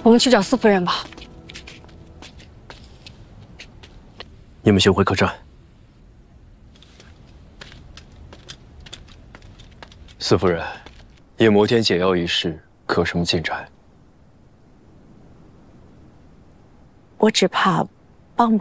我们去找四夫人吧。 你们先回客栈。四夫人，夜魔天解药一事可什么进展？ 我只怕